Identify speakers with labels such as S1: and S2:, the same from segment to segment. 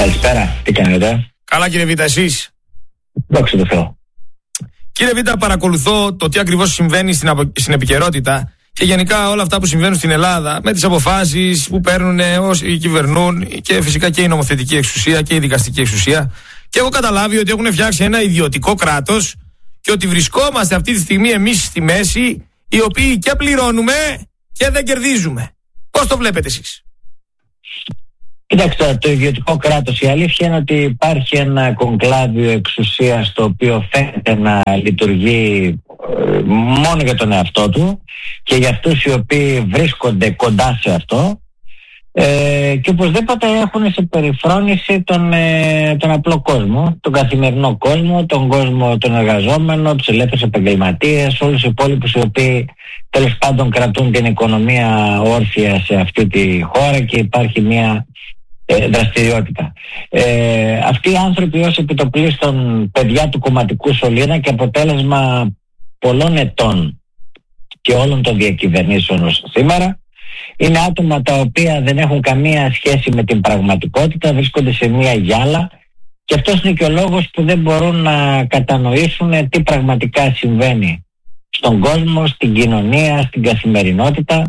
S1: Καλησπέρα, τι κάνετε?
S2: Καλά κύριε Β', εσείς?
S1: Δόξα τω Θεώ.
S2: Κύριε Β', παρακολουθώ το τι ακριβώς συμβαίνει στην επικαιρότητα και γενικά όλα αυτά που συμβαίνουν στην Ελλάδα με τις αποφάσεις που παίρνουν όσοι κυβερνούν και φυσικά και η νομοθετική εξουσία και η δικαστική εξουσία. Και έχω καταλάβει ότι έχουν φτιάξει ένα ιδιωτικό κράτος και ότι βρισκόμαστε αυτή τη στιγμή εμείς στη μέση, οι οποίοι και πληρώνουμε και δεν κερδίζουμε. Πώς το βλέπετε εσείς?
S1: Κοιτάξτε, το ιδιωτικό κράτος, η αλήθεια είναι ότι υπάρχει ένα κονκλάβιο εξουσίας το οποίο φαίνεται να λειτουργεί μόνο για τον εαυτό του και για αυτούς οι οποίοι βρίσκονται κοντά σε αυτό, και οπωσδήποτε έχουν σε περιφρόνηση τον απλό κόσμο, τον καθημερινό κόσμο, τον κόσμο τον εργαζόμενο, τους ελεύθερους επαγγελματίες, όλους τους υπόλοιπους οι οποίοι τέλος πάντων κρατούν την οικονομία όρθια σε αυτή τη χώρα και υπάρχει μια δραστηριότητα. Αυτοί οι άνθρωποι ως επιτοπλίστων παιδιά του κομματικού σωλήνα και αποτέλεσμα πολλών ετών και όλων των διακυβερνήσεων ως σήμερα, είναι άτομα τα οποία δεν έχουν καμία σχέση με την πραγματικότητα, βρίσκονται σε μία γυάλα και αυτός είναι και ο λόγος που δεν μπορούν να κατανοήσουν τι πραγματικά συμβαίνει στον κόσμο, στην κοινωνία, στην καθημερινότητα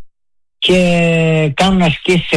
S1: και κάνουν ασκήσεις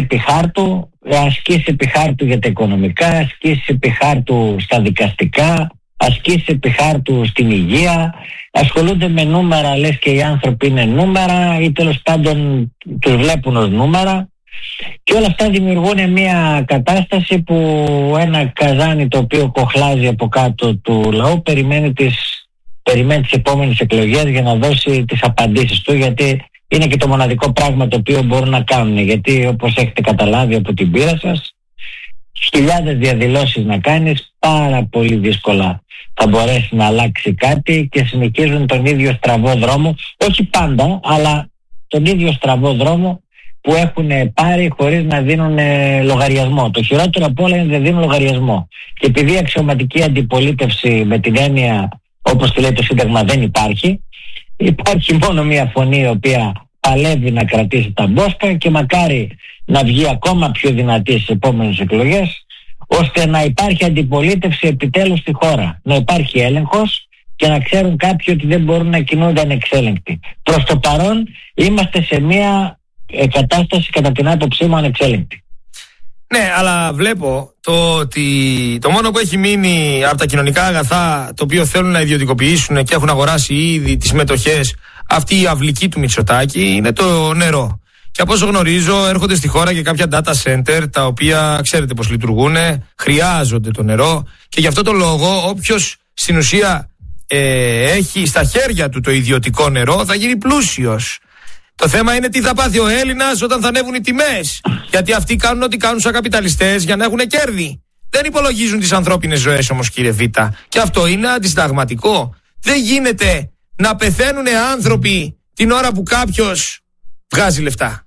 S1: επί χάρτου για τα οικονομικά, ασκήσεις επί χάρτου στα δικαστικά, ασκήσεις επί χάρτου στην υγεία, ασχολούνται με νούμερα, λες και οι άνθρωποι είναι νούμερα ή τέλος πάντων τους βλέπουν ως νούμερα και όλα αυτά δημιουργούν μια κατάσταση που ένα καζάνι το οποίο κοχλάζει από κάτω του λαού περιμένει τις επόμενες εκλογές για να δώσει τις απαντήσεις του, γιατί είναι και το μοναδικό πράγμα το οποίο μπορούν να κάνουν, γιατί όπως έχετε καταλάβει από την πείρα σας, χιλιάδες διαδηλώσεις να κάνεις, πάρα πολύ δύσκολα θα μπορέσει να αλλάξει κάτι και συνεχίζουν τον ίδιο στραβό δρόμο, όχι πάντα, αλλά τον ίδιο στραβό δρόμο που έχουν πάρει χωρίς να δίνουν λογαριασμό. Το χειρότερο από όλα είναι ότι δεν δίνουν λογαριασμό. Και επειδή η αξιωματική αντιπολίτευση με την έννοια, όπως τη λέει το Σύνταγμα, δεν υπάρχει, υπάρχει μόνο μία φωνή η οποία παλεύει να κρατήσει τα μπόσκα και μακάρι να βγει ακόμα πιο δυνατή στις επόμενες εκλογές, ώστε να υπάρχει αντιπολίτευση επιτέλους στη χώρα, να υπάρχει έλεγχος και να ξέρουν κάποιοι ότι δεν μπορούν να κινούνται ανεξέλεγκτοι. Προς το παρόν είμαστε σε μια κατάσταση κατά την άποψή μου ανεξέλεγκτη.
S2: Ναι, αλλά βλέπω ότι το μόνο που έχει μείνει από τα κοινωνικά αγαθά, το οποίο θέλουν να ιδιωτικοποιήσουν και έχουν αγοράσει ήδη τις μετοχές, αυτή η αυλική του Μητσοτάκη, είναι το νερό. Και από όσο γνωρίζω έρχονται στη χώρα και κάποια data center τα οποία ξέρετε πως λειτουργούν, χρειάζονται το νερό και γι' αυτό το λόγο όποιος στην ουσία έχει στα χέρια του το ιδιωτικό νερό θα γίνει πλούσιος. Το θέμα είναι τι θα πάθει ο Έλληνας όταν θα ανέβουν οι τιμές. Γιατί αυτοί κάνουν ό,τι κάνουν σαν καπιταλιστές για να έχουν κέρδη. Δεν υπολογίζουν τις ανθρώπινες ζωές όμως, κύριε Β'. Και αυτό είναι αντισυνταγματικό. Δεν γίνεται να πεθαίνουν άνθρωποι την ώρα που κάποιος βγάζει λεφτά.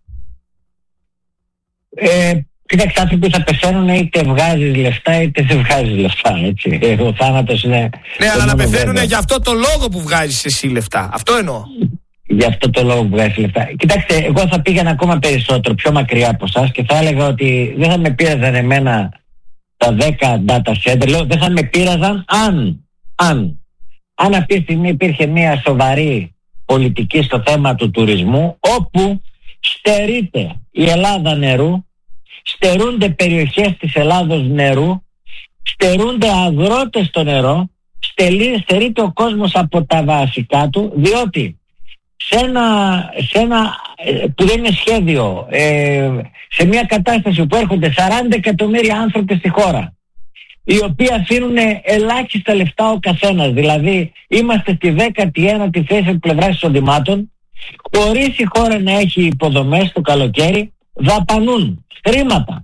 S1: Κοίταξε, άνθρωποι θα πεθαίνουν είτε βγάζεις λεφτά είτε δεν βγάζεις λεφτά, έτσι. Ο θάνατος είναι...
S2: Ναι, αλλά να πεθαίνουν για αυτό το λόγο που βγάζεις εσύ λεφτά. Αυτό εννοώ.
S1: Για αυτό το λόγο που βγάζεις λεφτά. Κοιτάξτε, εγώ θα πήγαινα ακόμα περισσότερο, πιο μακριά από εσάς και θα έλεγα ότι δεν θα με πείραζαν εμένα τα 10 data center. Λέω, δεν θα με πείραζαν αν αυτή τη στιγμή υπήρχε μια σοβαρή πολιτική στο θέμα του τουρισμού, όπου στερείται η Ελλάδα νερού, στερούνται περιοχές της Ελλάδος νερού, στερούνται αγρότες το νερό, στερείται ο κόσμος από τα βασικά του, διότι σε ένα που δεν είναι σχέδιο, σε μια κατάσταση που έρχονται 40 εκατομμύρια άνθρωποι στη χώρα, οι οποίοι αφήνουν ελάχιστα λεφτά ο καθένας, δηλαδή είμαστε στη 19η θέση από πλευράς εισοδημάτων, χωρίς η χώρα να έχει υποδομές το καλοκαίρι, δαπανούν χρήματα,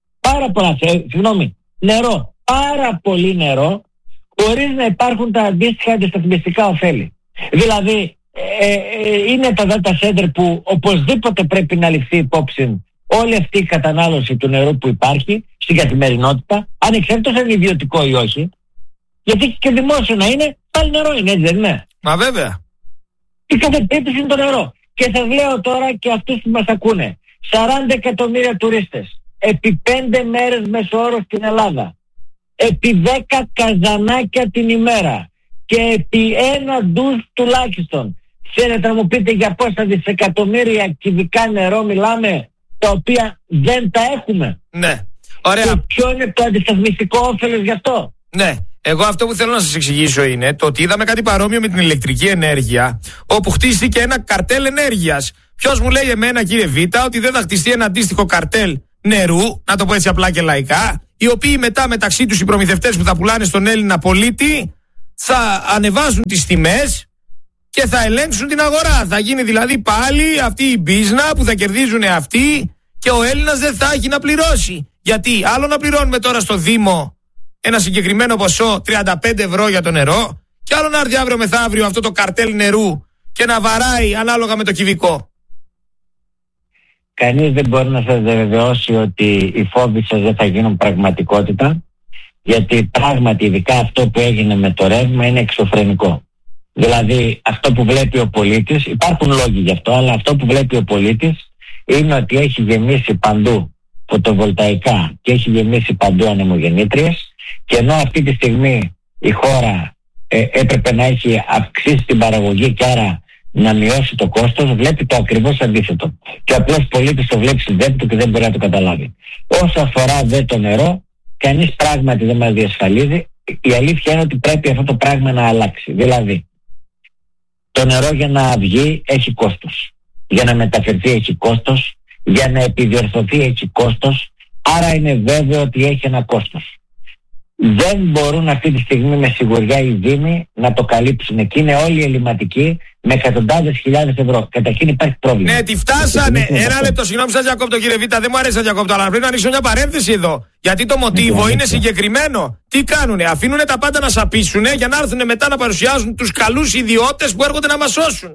S1: νερό, πάρα πολύ νερό, χωρίς να υπάρχουν τα αντίστοιχα αντισταθμιστικά ωφέλη. Δηλαδή είναι τα data center που οπωσδήποτε πρέπει να ληφθεί υπόψη όλη αυτή η κατανάλωση του νερού που υπάρχει στην καθημερινότητα, ανεξάρτητος αν είναι ιδιωτικό ή όχι, γιατί και δημόσιο να είναι, πάλι νερό είναι, έτσι δεν είναι?
S2: Μα βέβαια.
S1: Η κατεπίπτωση είναι το νερό. Και σας λέω τώρα και αυτούς που μας ακούνε, 40 εκατομμύρια τουρίστες, επί 5 μέρες μεσόωρο στην Ελλάδα, επί 10 καζανάκια την ημέρα και επί 1 ντους τουλάχιστον. Θέλετε να μου πείτε για πόσα δισεκατομμύρια κυβικά νερό μιλάμε, τα οποία δεν τα έχουμε?
S2: Ναι. Ωραία.
S1: Και ποιο είναι το αντισταθμιστικό όφελος γι' αυτό?
S2: Ναι. Εγώ αυτό που θέλω να σας εξηγήσω είναι το ότι είδαμε κάτι παρόμοιο με την ηλεκτρική ενέργεια, όπου χτίστηκε ένα καρτέλ ενέργειας. Ποιος μου λέει εμένα, κύριε Βίτα, ότι δεν θα χτιστεί ένα αντίστοιχο καρτέλ νερού, να το πω έτσι απλά και λαϊκά, οι οποίοι μετά μεταξύ τους οι προμηθευτές που θα πουλάνε στον Έλληνα πολίτη θα ανεβάζουν τις τιμές και θα ελέγξουν την αγορά. Θα γίνει δηλαδή πάλι αυτή η μπίζνα που θα κερδίζουν αυτοί και ο Έλληνας δεν θα έχει να πληρώσει. Γιατί άλλο να πληρώνουμε τώρα στο Δήμο ένα συγκεκριμένο ποσό 35 ευρώ για το νερό, και άλλο να έρθει αύριο μεθαύριο αυτό το καρτέλ νερού και να βαράει ανάλογα με το κυβικό.
S1: Κανείς δεν μπορεί να σας βεβαιώσει ότι οι φόβοι σας δεν θα γίνουν πραγματικότητα, γιατί πράγματι ειδικά αυτό που έγινε με το ρεύμα είναι εξωφρενικό. Δηλαδή αυτό που βλέπει ο πολίτης, υπάρχουν λόγοι γι' αυτό, αλλά αυτό που βλέπει ο πολίτης είναι ότι έχει γεμίσει παντού φωτοβολταϊκά και έχει γεμίσει παντού ανεμογεννήτριες, και ενώ αυτή τη στιγμή η χώρα έπρεπε να έχει αυξήσει την παραγωγή και άρα να μειώσει το κόστος, βλέπει το ακριβώς αντίθετο. Και ο απλός πολίτης το βλέπει στην τσέπη του και δεν μπορεί να το καταλάβει. Όσο αφορά δε το νερό, κανείς πράγματι δεν μας διασφαλίζει. Η αλήθεια είναι ότι πρέπει αυτό το πράγμα να αλλάξει. Δηλαδή, το νερό για να βγει έχει κόστος. Για να μεταφερθεί έχει κόστος. Για να επιδιορθωθεί έχει κόστος. Άρα είναι βέβαιο ότι έχει ένα κόστος. Δεν μπορούν αυτή τη στιγμή με σιγουριά οι Δήμοι να το καλύψουν. Και είναι όλοι ελληματικοί με εκατοντάδες χιλιάδες ευρώ. Καταρχήν υπάρχει πρόβλημα.
S2: Ναι, τι φτάσανε. Ένα λεπτό, συγγνώμη σας διακόπτω, κύριε Βίτα, δεν μου αρέσει να διακόπτω, αλλά πρέπει να ανοίξω μια παρένθεση εδώ. Γιατί το μοτίβο είναι συγκεκριμένο. Τι κάνουνε? Αφήνουνε τα πάντα να σαπίσουνε για να έρθουν μετά να παρουσιάζουν τους καλούς ιδιώτες που έρχονται να μας σώσουν.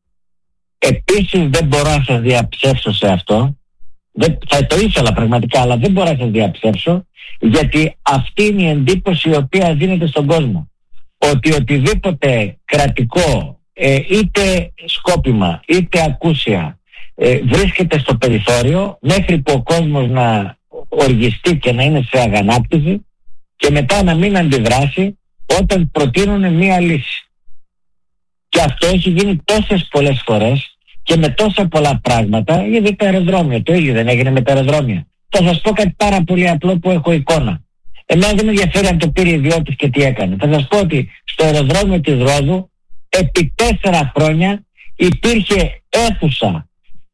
S1: Επίσης δεν μπορώ να σας διαψεύσω σε αυτό. Θα το ήθελα πραγματικά, αλλά δεν μπορώ να σας διαψεύσω, γιατί αυτή είναι η εντύπωση η οποία δίνεται στον κόσμο. Ότι οτιδήποτε κρατικό, είτε σκόπιμα είτε ακούσια, βρίσκεται στο περιθώριο μέχρι που ο κόσμος να οργιστεί και να είναι σε αγανάκτηση και μετά να μην αντιδράσει όταν προτείνουν μία λύση. Και αυτό έχει γίνει τόσες πολλές φορές και με τόσα πολλά πράγματα, γιατί τα αεροδρόμια, το ίδιο δεν έγινε με τα αεροδρόμια. Θα σας πω κάτι πάρα πολύ απλό που έχω εικόνα. Εμένα δεν με ενδιαφέρει αν το πήρε ιδιώτης και τι έκανε. Θα σας πω ότι στο αεροδρόμιο της Ρόδου επί 4 χρόνια υπήρχε αίθουσα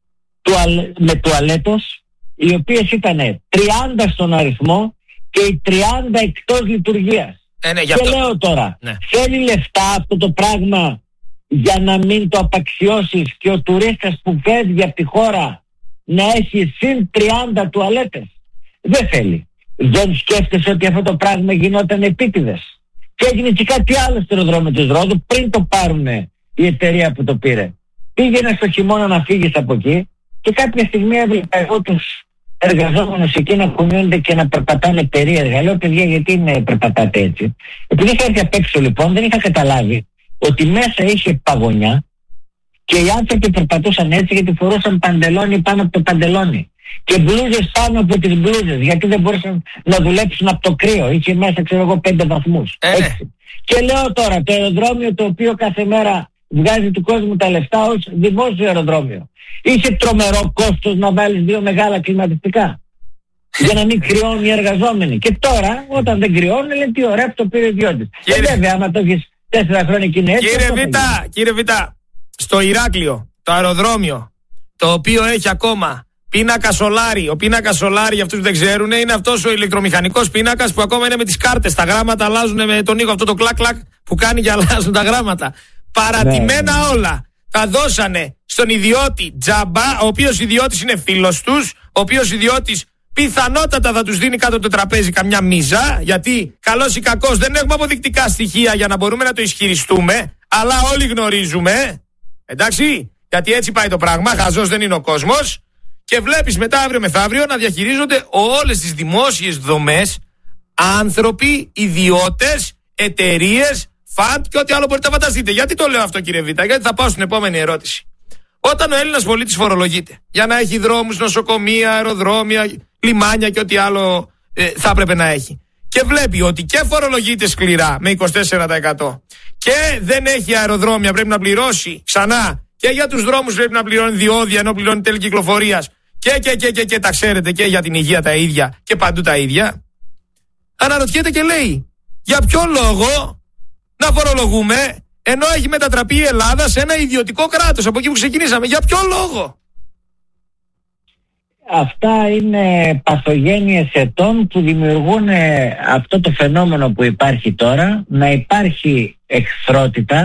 S1: με τουαλέτος, οι οποίες ήταν 30 στον αριθμό και οι 30 εκτός λειτουργίας.
S2: Ναι,
S1: και
S2: αυτό...
S1: λέω τώρα,
S2: ναι,
S1: θέλει λεφτά αυτό το πράγμα για να μην το απαξιώσεις και ο τουρίστας που φεύγει από τη χώρα να έχει συν 30 τουαλέτες? Δεν θέλει. Δεν σκέφτεσαι ότι αυτό το πράγμα γινόταν επίτηδες? Και έγινε και κάτι άλλο στο αεροδρόμιο της Ρόδου πριν το πάρουν η εταιρεία που το πήρε. Πήγαινε στο χειμώνα να φύγεις από εκεί και κάποια στιγμή έβλεπα εγώ τους εργαζόμενους εκεί να κουνιούνται και να περπατάνε περίεργα. Λέω, παιδιά, γιατί περπατάτε έτσι? Επειδή είχα έρθει απ' έξω λοιπόν, δεν είχα καταλάβει ότι μέσα είχε παγωνιά και οι άνθρωποι περπατούσαν έτσι γιατί φορούσαν παντελόνι πάνω από το παντελόνι και μπλούζες πάνω από τις μπλούζες, γιατί δεν μπορούσαν να δουλέψουν από το κρύο. Είχε μέσα, ξέρω εγώ, 5 βαθμούς. Και λέω τώρα, το αεροδρόμιο το οποίο κάθε μέρα βγάζει του κόσμου τα λεφτά ως δημόσιο αεροδρόμιο, είχε τρομερό κόστος να βάλεις 2 μεγάλα κλιματιστικά για να μην κρυώνουν οι εργαζόμενοι. Και τώρα, όταν δεν κρυώνουν, λένε τι ωραία που το πήρε ιδιώτης. Βέβαια, άμα το έχεις 4 χρόνια και είναι έτσι.
S2: Κύριε Βίτα, στο Ηράκλειο, το αεροδρόμιο, το οποίο έχει ακόμα πίνακα σολάρι. Ο πίνακα σολάρι, για αυτούς που δεν ξέρουν, είναι αυτός ο ηλεκτρομηχανικός πίνακας που ακόμα είναι με τις κάρτες. Τα γράμματα αλλάζουν με τον ήχο, αυτό το κλακ-κλακ που κάνει και αλλάζουν τα γράμματα. Παρατημένα όλα. Τα δώσανε στον ιδιώτη τζάμπα, ο οποίος ιδιώτης είναι φίλος τους, ο οποίος ιδιώτης πιθανότατα θα τους δίνει κάτω το τραπέζι καμιά μίζα, γιατί καλός ή κακός δεν έχουμε αποδεικτικά στοιχεία για να μπορούμε να το ισχυριστούμε, αλλά όλοι γνωρίζουμε, εντάξει, γιατί έτσι πάει το πράγμα, χαζός δεν είναι ο κόσμος, και βλέπεις μετά αύριο μεθαύριο να διαχειρίζονται όλες τις δημόσιες δομές άνθρωποι, ιδιώτες, εταιρείες, φαντ και ό,τι άλλο μπορείτε να φανταστείτε. Γιατί το λέω αυτό, κύριε Βίτα? Γιατί θα πάω στην επόμενη ερώτηση. Όταν ο Έλληνας πολίτης φορολογείται για να έχει δρόμους, νοσοκομεία, αεροδρόμια, λιμάνια και ό,τι άλλο θα έπρεπε να έχει. Και βλέπει ότι και φορολογείται σκληρά με 24% και δεν έχει αεροδρόμια, πρέπει να πληρώσει ξανά, και για τους δρόμους πρέπει να πληρώνει διόδια ενώ πληρώνει τέλη κυκλοφορίας και τα ξέρετε, και για την υγεία τα ίδια και παντού τα ίδια. Αναρωτιέται και λέει, για ποιο λόγο να φορολογούμε ενώ έχει μετατραπεί η Ελλάδα σε ένα ιδιωτικό κράτος από εκεί που ξεκινήσαμε? Για ποιο λόγο?
S1: Αυτά είναι παθογένειες ετών που δημιουργούν αυτό το φαινόμενο που υπάρχει τώρα, να υπάρχει εχθρότητα